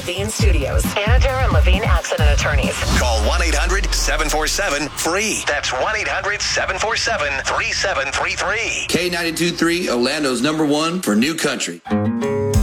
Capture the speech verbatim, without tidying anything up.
Levine Studios. Anadar and Levine Accident Attorneys. Call one eight hundred seven four seven free. That's one eight hundred seven four seven three seven three three. K ninety-two point three, Orlando's number one for new country.